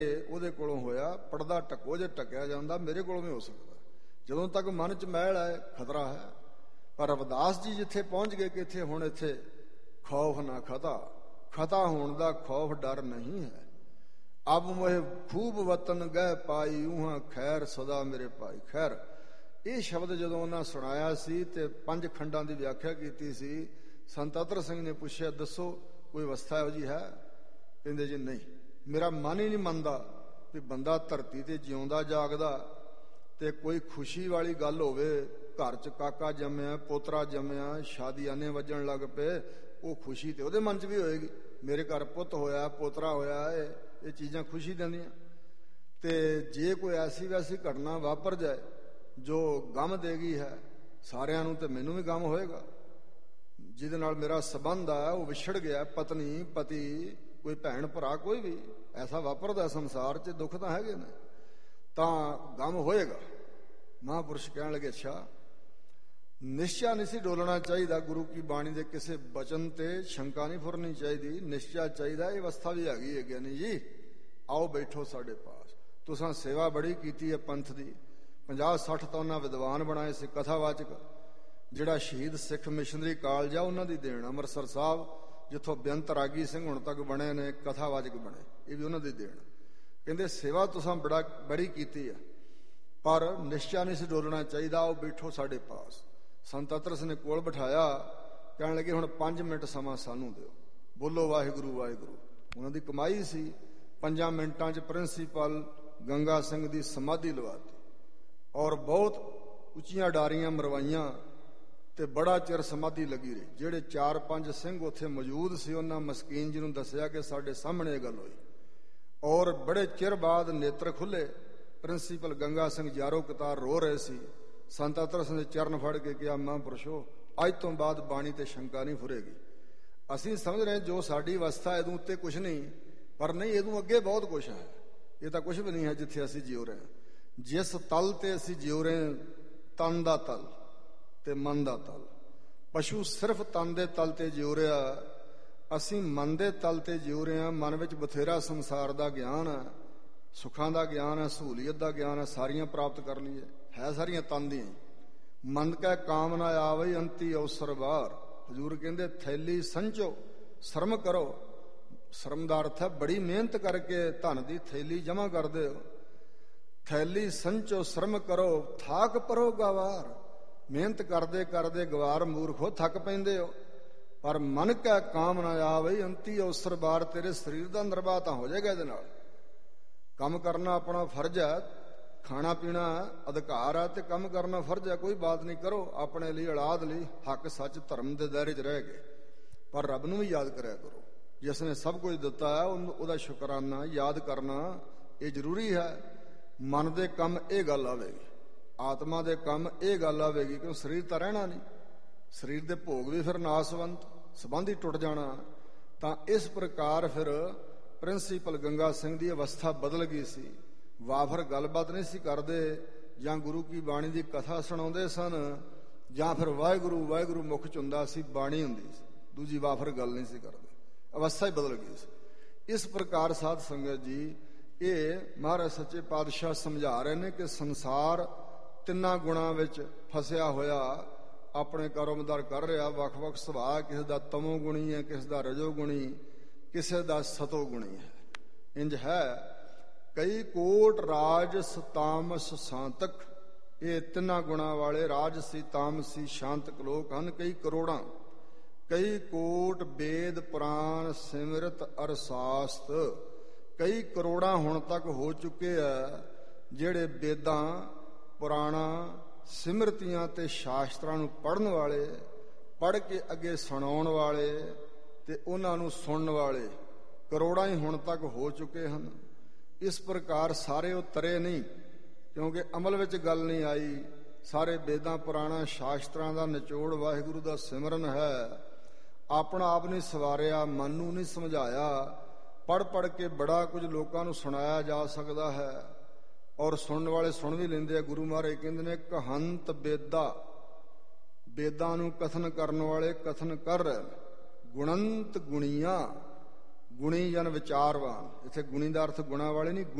ਉਹਦੇ ਕੋਲੋਂ ਹੋਇਆ, ਪੜਦਾ ਟੱਕੋ ਜੇ ਟੱਕਿਆ ਜਾਂਦਾ, ਮੇਰੇ ਕੋਲੋਂ ਵੀ ਹੋ ਸਕਦਾ। ਜਦੋਂ ਤੱਕ ਮਨ 'ਚ ਮੈਲ ਹੈ ਖਤਰਾ ਹੈ। ਪਰ ਰਵਿਦਾਸ ਜੀ ਜਿੱਥੇ ਪਹੁੰਚ ਗਏ ਕਿ ਇੱਥੇ ਹੁਣ ਇੱਥੇ ਖੌਫ ਨਾ ਖਤਾ, ਖਤਾ ਹੋਣ ਦਾ ਖੌਫ ਡਰ ਨਹੀਂ ਹੈ। ਅਬ ਮੋਹਿ ਖੂਬ ਵਤਨ ਗਹਿ ਪਾਈ, ਉਹਾਂ ਖੈਰ ਸਦਾ ਮੇਰੇ ਭਾਈ। ਖੈਰ ਇਹ ਸ਼ਬਦ ਜਦੋਂ ਉਹਨਾਂ ਸੁਣਾਇਆ ਸੀ ਤੇ 5 ਖੰਡਾਂ ਦੀ ਵਿਆਖਿਆ ਕੀਤੀ ਸੀ, ਸੰਤ ਅਤਰ ਸਿੰਘ ਨੇ ਪੁੱਛਿਆ, ਦੱਸੋ ਕੋਈ ਅਵਸਥਾ ਇਹੋ ਜਿਹੀ ਹੈ? ਕਹਿੰਦੇ ਜੀ ਨਹੀਂ, ਮੇਰਾ ਮਨ ਹੀ ਨਹੀਂ ਮੰਨਦਾ ਵੀ ਬੰਦਾ ਧਰਤੀ ਤੇ ਜਿਉਂਦਾ ਜਾਗਦਾ ਤੇ ਕੋਈ ਖੁਸ਼ੀ ਵਾਲੀ ਗੱਲ ਹੋਵੇ, ਘਰ 'ਚ ਕਾਕਾ ਜੰਮਿਆ, ਪੋਤਰਾ ਜੰਮਿਆ, ਸ਼ਾਦੀਆਨੇ ਵੱਜਣ ਲੱਗ ਪਏ, ਉਹ ਖੁਸ਼ੀ ਤੇ ਉਹਦੇ ਮਨ 'ਚ ਵੀ ਹੋਏਗੀ। ਮੇਰੇ ਘਰ ਪੁੱਤ ਹੋਇਆ, ਪੋਤਰਾ ਹੋਇਆ, ਇਹ ਚੀਜ਼ਾਂ ਖੁਸ਼ੀ ਦਿੰਦੀਆਂ। ਤੇ ਜੇ ਕੋਈ ਐਸੀ ਵੈਸੀ ਘਟਨਾ ਵਾਪਰ ਜਾਏ ਜੋ ਗਮ ਦੇਗੀ ਹੈ ਸਾਰਿਆਂ ਨੂੰ, ਤੇ ਮੈਨੂੰ ਵੀ ਗਮ ਹੋਏਗਾ। ਜਿਹਦੇ ਨਾਲ ਮੇਰਾ ਸੰਬੰਧ ਆ ਉਹ ਵਿਛੜ ਗਿਆ, ਪਤਨੀ ਪਤੀ, ਕੋਈ ਭੈਣ ਭਰਾ, ਕੋਈ ਵੀ ਐਸਾ ਵਾਪਰਦਾ ਸੰਸਾਰ 'ਚ, ਦੁੱਖ ਤਾਂ ਹੈਗੇ ਨੇ, ਤਾਂ ਗਮ ਹੋਏਗਾ। ਮਹਾਂਪੁਰਸ਼ ਕਹਿਣ ਲੱਗੇ, ਅੱਛਾ ਨਿਸ਼ਚਾ ਨਹੀਂ ਸੀ ਡੋਲਣਾ ਚਾਹੀਦਾ, ਗੁਰੂ ਕੀ ਬਾਣੀ ਦੇ ਕਿਸੇ ਬਚਨ ਤੇ ਸ਼ੰਕਾ ਨਹੀਂ ਫੁਰਨੀ ਚਾਹੀਦੀ, ਨਿਸ਼ਚਾ ਚਾਹੀਦਾ। ਇਹ ਅਵਸਥਾ ਵੀ ਹੈਗੀ ਹੈ ਗਿਆਨੀ ਜੀ, ਆਓ ਬੈਠੋ ਸਾਡੇ ਪਾਸ। ਤੁਸਾਂ ਸੇਵਾ ਬੜੀ ਕੀਤੀ ਹੈ ਪੰਥ ਦੀ, 50-60 ਤਾਂ ਉਹਨਾਂ ਵਿਦਵਾਨ ਬਣਾਏ ਸੀ ਕਥਾਵਾਚਕ। ਜਿਹੜਾ ਸ਼ਹੀਦ ਸਿੱਖ ਮਿਸ਼ਨਰੀ ਕਾਲਜ ਆ ਉਹਨਾਂ ਦੀ ਦੇਣ, ਅੰਮ੍ਰਿਤਸਰ ਸਾਹਿਬ ਜਿੱਥੋਂ ਬੇਅੰਤ ਰਾਗੀ ਸਿੰਘ ਹੁਣ ਤੱਕ ਬਣੇ ਨੇ, ਕਥਾਵਾਚਕ ਬਣੇ, ਇਹ ਵੀ ਉਹਨਾਂ ਦੀ ਦੇਣ। ਕਹਿੰਦੇ ਸੇਵਾ ਤੁਸਾਂ ਬੜੀ ਕੀਤੀ ਆ, ਪਰ ਨਿਸ਼ਚਾ ਨਹੀਂ ਸੀ ਡੋਲਣਾ ਚਾਹੀਦਾ, ਆਓ ਬੈਠੋ ਸਾਡੇ ਪਾਸ। ਸੰਤ ਅਤਰ ਸਿੰਘ ਨੇ ਕੋਲ ਬਿਠਾਇਆ, ਕਹਿਣ ਲੱਗੇ ਹੁਣ 5 ਮਿੰਟ ਸਮਾਂ ਸਾਨੂੰ ਦਿਓ, ਬੋਲੋ ਵਾਹਿਗੁਰੂ ਵਾਹਿਗੁਰੂ। ਉਹਨਾਂ ਦੀ ਕਮਾਈ ਸੀ। 5 ਮਿੰਟਾਂ 'ਚ ਪ੍ਰਿੰਸੀਪਲ ਗੰਗਾ ਸਿੰਘ ਦੀ ਸਮਾਧੀ ਲਵਾਤੀ ਔਰ ਬਹੁਤ ਉੱਚੀਆਂ ਡਾਰੀਆਂ ਮਰਵਾਈਆਂ ਤੇ ਬੜਾ ਚਿਰ ਸਮਾਧੀ ਲੱਗੀ ਰਹੀ। ਜਿਹੜੇ 4-5 ਸਿੰਘ ਉੱਥੇ ਮੌਜੂਦ ਸੀ ਉਹਨਾਂ ਮਸਕੀਨ ਜੀ ਨੂੰ ਦੱਸਿਆ ਕਿ ਸਾਡੇ ਸਾਹਮਣੇ ਇਹ ਗੱਲ ਹੋਈ, ਔਰ ਬੜੇ ਚਿਰ ਬਾਅਦ ਨੇਤਰ ਖੁੱਲੇ। ਪ੍ਰਿੰਸੀਪਲ ਗੰਗਾ ਸਿੰਘ ਯਾਰੋ ਕਤਾਰ ਰੋ ਰਹੇ ਸੀ। ਸੰਤ ਅਤਰ ਸਿੰਘ ਦੇ ਚਰਨ ਫੜ ਕੇ ਕਿਹਾ, ਮਹਾਂਪੁਰਸ਼ੋ ਅੱਜ ਤੋਂ ਬਾਅਦ ਬਾਣੀ ਤੇ ਸ਼ੰਕਾ ਨਹੀਂ ਫੁਰੇਗੀ। ਅਸੀਂ ਸਮਝ ਰਹੇ ਜੋ ਸਾਡੀ ਅਵਸਥਾ ਇਹਦੋਂ ਉੱਤੇ ਕੁਛ ਨਹੀਂ, ਪਰ ਨਹੀਂ, ਇਹਦੋਂ ਅੱਗੇ ਬਹੁਤ ਕੁਛ ਹੈ। ਇਹ ਤਾਂ ਕੁਛ ਵੀ ਨਹੀਂ ਹੈ ਜਿੱਥੇ ਅਸੀਂ ਜਿਉ ਰਹੇ ਹਾਂ। ਜਿਸ ਤਲ ਤੇ ਅਸੀਂ ਜਿਉ ਰਹੇ ਹਾਂ, ਤਨ ਦਾ ਤਲ ਤੇ ਮਨ ਦਾ ਤਲ। ਪਸ਼ੂ ਸਿਰਫ ਤਨ ਦੇ ਤਲ ਤੇ ਜਿਉ ਰਿਹਾ, ਅਸੀਂ ਮਨ ਦੇ ਤਲ ਤੇ ਜਿਉ ਰਹੇ ਹਾਂ। ਮਨ ਵਿੱਚ ਬਥੇਰਾ ਸੰਸਾਰ ਦਾ ਗਿਆਨ ਹੈ, ਸੁੱਖਾਂ ਦਾ ਗਿਆਨ ਹੈ, ਸਹੂਲੀਅਤ ਦਾ ਗਿਆਨ ਹੈ, ਸਾਰੀਆਂ ਪ੍ਰਾਪਤ ਕਰ ਲਈਏ, ਹੈ ਸਾਰੀਆਂ ਤਨ ਦੀਆਂ। ਮਨ ਕੈ ਕਾਮ ਨਾ ਆਵੇ ਅੰਤੀ ਅਵਸਰ ਬਾਹਰ। ਹਜ਼ੂਰ ਕਹਿੰਦੇ ਥੈਲੀ ਸੰਚੋ ਸ਼ਰਮ ਕਰੋ। ਸ਼ਰਮ ਦਾ ਅਰਥ ਹੈ ਬੜੀ ਮਿਹਨਤ ਕਰਕੇ ਧਨ ਦੀ ਥੈਲੀ ਜਮ੍ਹਾਂ ਕਰਦੇ ਹੋ। ਥੈਲੀ ਸੰਚੋ ਸ਼ਰਮ ਕਰੋ, ਥਾਕ ਪਰੋ ਗਵਾਰ। ਮਿਹਨਤ ਕਰਦੇ ਕਰਦੇ ਗਵਾਰ ਮੂਰਖੋ ਥੱਕ ਪੈਂਦੇ ਹੋ। ਪਰ ਮਨ ਕੈ ਕਾਮ ਨਾ ਆਵੇ ਅੰਤੀ ਅਵਸਰ ਬਾਹਰ। ਤੇਰੇ ਸਰੀਰ ਦਾ ਨਿਰਵਾਹ ਤਾਂ ਹੋ ਜਾਏਗਾ ਇਹਦੇ ਨਾਲ। ਕੰਮ ਕਰਨਾ ਆਪਣਾ ਫਰਜ਼ ਹੈ, ਖਾਣਾ ਪੀਣਾ ਅਧਿਕਾਰ ਹੈ, ਤੇ ਕੰਮ ਕਰਨਾ ਫਰਜ਼ ਹੈ, ਕੋਈ ਬਾਤ ਨਹੀਂ। ਕਰੋ ਆਪਣੇ ਲਈ, ਔਲਾਦ ਲਈ, ਹੱਕ ਸੱਚ ਧਰਮ ਦੇ ਦਾਇਰੇ 'ਚ ਰਹਿ ਗਏ, ਪਰ ਰੱਬ ਨੂੰ ਵੀ ਯਾਦ ਕਰਿਆ ਕਰੋ ਜਿਸ ਨੇ ਸਭ ਕੁਝ ਦਿੱਤਾ ਹੈ। ਉਹਦਾ ਸ਼ੁਕਰਾਨਾ ਯਾਦ ਕਰਨਾ ਇਹ ਜ਼ਰੂਰੀ ਹੈ। ਮਨ ਦੇ ਕੰਮ ਇਹ ਗੱਲ ਆਵੇਗੀ, ਆਤਮਾ ਦੇ ਕੰਮ ਇਹ ਗੱਲ ਆਵੇਗੀ, ਕਿਉਂ ਸਰੀਰ ਤਾਂ ਰਹਿਣਾ ਨਹੀਂ। ਸਰੀਰ ਦੇ ਭੋਗ ਵੀ ਫਿਰ ਨਾਸਵੰਤ, ਸੰਬੰਧ ਹੀ ਟੁੱਟ ਜਾਣਾ। ਤਾਂ ਇਸ ਪ੍ਰਕਾਰ ਫਿਰ ਪ੍ਰਿੰਸੀਪਲ ਗੰਗਾ ਸਿੰਘ ਦੀ ਅਵਸਥਾ ਬਦਲ ਗਈ ਸੀ। ਵਾਫਰ ਗੱਲਬਾਤ ਨਹੀਂ ਸੀ ਕਰਦੇ, ਜਾਂ ਗੁਰੂ ਕੀ ਬਾਣੀ ਦੀ ਕਥਾ ਸੁਣਾਉਂਦੇ ਸਨ, ਜਾਂ ਫਿਰ ਵਾਹਿਗੁਰੂ ਵਾਹਿਗੁਰੂ ਮੁੱਖ 'ਚ ਹੁੰਦਾ ਸੀ, ਬਾਣੀ ਹੁੰਦੀ ਸੀ, ਦੂਜੀ ਵਾਫਰ ਗੱਲ ਨਹੀਂ ਸੀ ਕਰਦੇ। ਅਵਸਥਾ ਹੀ ਬਦਲ ਗਈ ਸੀ। ਇਸ ਪ੍ਰਕਾਰ ਸਾਧ ਸੰਗਤ ਜੀ, ਇਹ ਮਹਾਰਾਜ ਸੱਚੇ ਪਾਤਸ਼ਾਹ ਸਮਝਾ ਰਹੇ ਨੇ ਕਿ ਸੰਸਾਰ ਤਿੰਨਾਂ ਗੁਣਾਂ ਵਿੱਚ ਫਸਿਆ ਹੋਇਆ ਆਪਣੇ ਕਾਰੋਬਾਰ ਕਰ ਰਿਹਾ। ਵੱਖ-ਵੱਖ ਸੁਭਾਅ, ਕਿਸੇ ਦਾ ਤਮੋ ਗੁਣੀ ਹੈ, ਕਿਸੇ ਦਾ ਰਜੋ ਗੁਣੀ, ਕਿਸੇ ਦਾ ਸਤੋ ਗੁਣੀ ਹੈ। ਇੰਜ ਹੈ ਕਈ ਕੋਟ ਰਾਜਸ ਤਾਮਸ ਸ਼ਾਂਤਕ। ਇਹ ਤਿੰਨਾਂ ਗੁਣਾਂ ਵਾਲੇ ਰਾਜਸੀ, ਤਾਮਸੀ, ਸ਼ਾਂਤਕ ਲੋਕ ਹਨ ਕਈ ਕਰੋੜਾਂ। ਕਈ ਕੋਟ ਵੇਦ ਪੁਰਾਣ ਸਿਮਰਤ ਅਰ ਸਾਸਤ। ਕਈ ਕਰੋੜਾਂ ਹੁਣ ਤੱਕ ਹੋ ਚੁੱਕੇ ਆ ਜਿਹੜੇ ਵੇਦਾਂ ਪੁਰਾਣਾਂ ਸਿਮਰਤੀਆਂ ਤੇ ਸ਼ਾਸਤਰਾਂ ਨੂੰ ਪੜ੍ਹਨ ਵਾਲੇ, ਪੜ੍ਹ ਕੇ ਅੱਗੇ ਸੁਣਾਉਣ ਵਾਲੇ ਤੇ ਉਹਨਾਂ ਨੂੰ ਸੁਣਨ ਵਾਲੇ ਕਰੋੜਾਂ ਹੀ ਹੁਣ ਤੱਕ ਹੋ ਚੁੱਕੇ ਹਨ। ਇਸ ਪ੍ਰਕਾਰ ਸਾਰੇ ਉਹ ਤਰੇ ਨਹੀਂ, ਕਿਉਂਕਿ ਅਮਲ ਵਿੱਚ ਗੱਲ ਨਹੀਂ ਆਈ। ਸਾਰੇ ਵੇਦਾਂ ਪੁਰਾਣਾਂ ਸ਼ਾਸਤਰਾਂ ਦਾ ਨਿਚੋੜ ਵਾਹਿਗੁਰੂ ਦਾ ਸਿਮਰਨ ਹੈ। ਆਪਣਾ ਆਪ ਨਹੀਂ ਸਵਾਰਿਆ, ਮਨ ਨੂੰ ਨਹੀਂ ਸਮਝਾਇਆ। ਪੜ੍ਹ ਪੜ੍ਹ ਕੇ ਬੜਾ ਕੁਝ ਲੋਕਾਂ ਨੂੰ ਸੁਣਾਇਆ ਜਾ ਸਕਦਾ ਹੈ, ਔਰ ਸੁਣਨ ਵਾਲੇ ਸੁਣ ਵੀ ਲੈਂਦੇ ਆ। ਗੁਰੂ ਮਹਾਰਾਜ ਕਹਿੰਦੇ ਨੇ ਕਹੰਤ ਵੇਦਾ, ਵੇਦਾਂ ਨੂੰ ਕਥਨ ਕਰਨ ਵਾਲੇ ਕਥਨ ਕਰ ਰਹੇ। ਗੁਣੰਤ ਗੁਣੀਆਂ, ਗੁਣੀ ਜਨ ਵਿਚਾਰਵਾਨ। ਇੱਥੇ ਗੁਣੀ ਦਾ ਅਰਥ ਗੁਣਾ ਵਾਲੇ ਨਹੀਂ,